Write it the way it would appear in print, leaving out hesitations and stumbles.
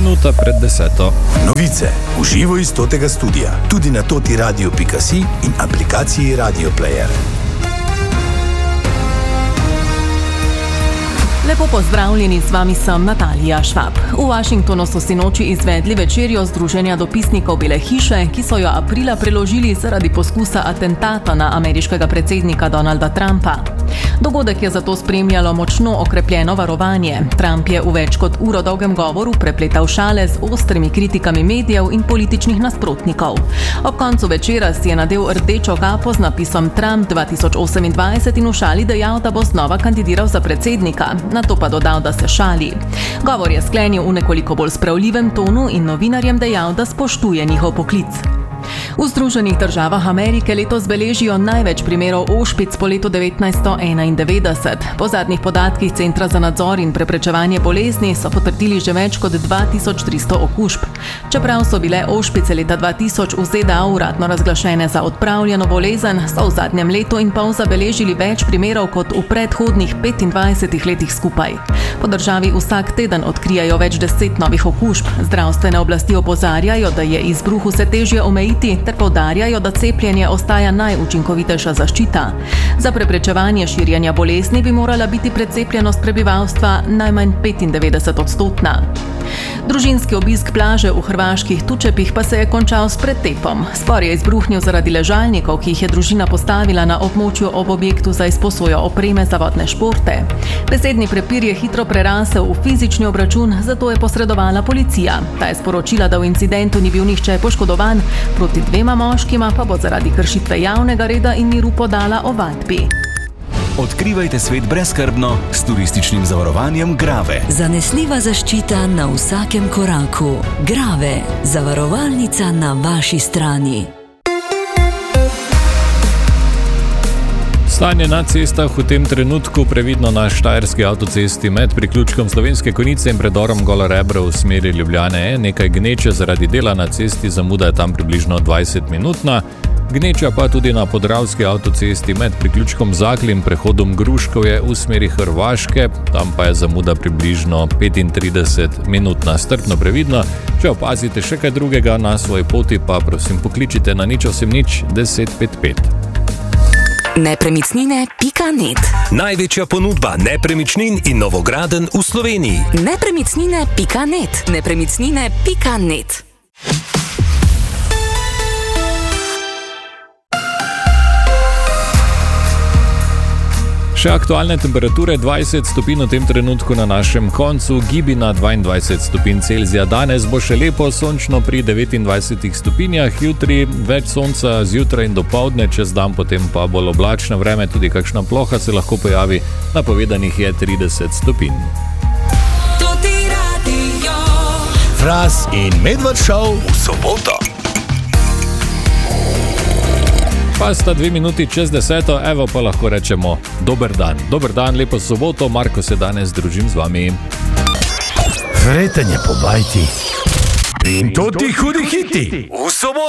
minuta pred 10. Novice v živo iz totega studia, tudi na totiradio.si in aplikaciji Radio Player. Lepo pozdravljeni, z vami sem Natalija Švab. V Washingtonu so sinoči izvedli večerjo Združenja dopisnikov Bele hiše, ki so jo aprila preložili zaradi poskusa atentata na ameriškega predsednika Donalda Trumpa. Dogodek je zato spremljalo močno okrepljeno varovanje. Trump je v več kot uro dolgem govoru prepletal šale z ostrimi kritikami medijev in političnih nasprotnikov. Ob koncu večera si je nadel rdečo kapo z napisom Trump 2028 in v šali dejal, da bo znova kandidiral za predsednika. Nato pa dodal, da se šali. Govor je sklenil v nekoliko bolj spravljivem tonu in novinarjem dejal, da spoštuje njihov poklic. V Združenih državah Amerike letos beležijo največ primerov ošpic po letu 1991. Po zadnjih podatkih Centra za nadzor in preprečevanje bolezni so potrdili že več kot 2300 okužb. Čeprav so bile ošpice leta 2000 v ZDA uradno razglašene za odpravljeno bolezen, so v zadnjem letu in pol zabeležili več primerov kot v predhodnih 25 letih skupaj. Po državi vsak teden odkrijajo več 10 novih okužb. Zdravstvene oblasti opozarjajo, da je izbruh vse težje omejiti, ter poudarjajo, da cepljenje ostaja najučinkovitejša zaščita. Za preprečevanje širjenja bolezni bi morala biti precepljenost prebivalstva najmanj 95%. Družinski obisk plaže v hrvaških Tučepih pa se je končal s pretepom. Spor je izbruhnil zaradi ležalnikov, ki jih je družina postavila na območju ob objektu za izposojo opreme za vodne športe. Besedni prepir je hitro prerasel v fizični obračun, zato je posredovala policija. Ta je sporočila, da v incidentu ni bil nihče poškodovan, proti dvema moškima pa bo zaradi kršitve javnega reda in miru podala ovadbi. Odkrivajte svet brezskrbno s turističnim zavarovanjem Grave. Zanesljiva zaščita na vsakem koraku. Grave, zavarovalnica na vaši strani. Stanje na cestah v tem trenutku previdno na štajerski avtocesti med priključkom Slovenske Konjice in predorom Gola Rebra v smeri Ljubljane. Nekaj gneče zaradi dela na cesti, zamuda je tam približno 20-minutna. Gneča pa tudi na podravski avtocesti med priključkom Zakli in prehodom Gruškovje v smeri Hrvaške, tam pa je zamuda približno 35-minutna. Strpno previdno, če opazite še kaj drugega na svoji poti, pa prosim pokličite na 080 1055. Nepremicnine.net. Največja ponudba nepremičnin in novogradenj v Sloveniji. Nepremicnine.net. Nepremicnine.net. Še aktualne temperature, 20 stopinj v tem trenutku na našem koncu, gibi na 22 stopinj Celzija. Danes bo še lepo sončno pri 29 stopinjah, jutri več sonca zjutraj in dopoldne, čez dan potem pa bolj oblačno vreme, tudi kakšna ploha se lahko pojavi, napovedanih je 30 stopinj. Fras in Medved Show v soboto. Pa sta 2 minuti čez 10, evo pa lahko rečemo dober dan. Dober dan, lepo soboto, Marko se danes družim z vami. Vretanje po bajti in to ti hudi hiti v soboto.